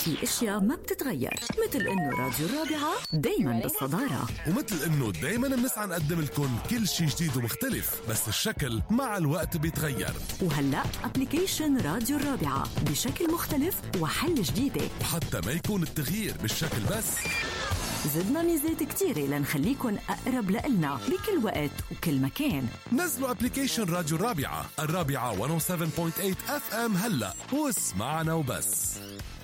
في اشياء ما بتتغير، مثل انه راديو الرابعة دايما بالصدارة، ومثل انه دايما بنسعى نقدم لكم كل شيء جديد ومختلف، بس الشكل مع الوقت بيتغير. وهلأ ابليكيشن راديو الرابعة بشكل مختلف وحل جديدة، وحتى ما يكون التغيير بالشكل بس، زدنا ميزات كتيرة لنخليكن أقرب لإلنا بكل وقت وكل مكان. نزلوا ابليكيشن راديو الرابعة 107.8 FM هلأ واسمعنا وبس.